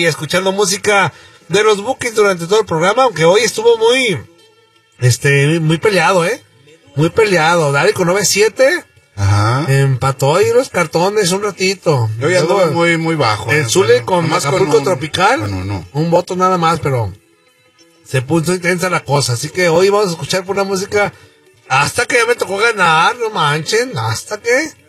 y escuchando música de los Bukis durante todo el programa, aunque hoy estuvo muy peleado, muy peleado. Dari con 9-7 empató ahí los cartones un ratito. Yo ya andaba muy bajo. El Zule con Acapulco Tropical, un voto nada más, pero se puso intensa la cosa. Así que hoy vamos a escuchar pura música hasta que ya me tocó ganar, no manchen, hasta que